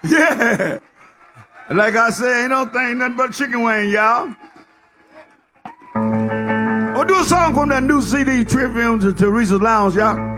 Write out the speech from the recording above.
Yeah. Like I said, ain't no thing nothing but chicken wing, y'all. We'll do a song from that new CD, Trip Films to Teresa's Lounge, y'all.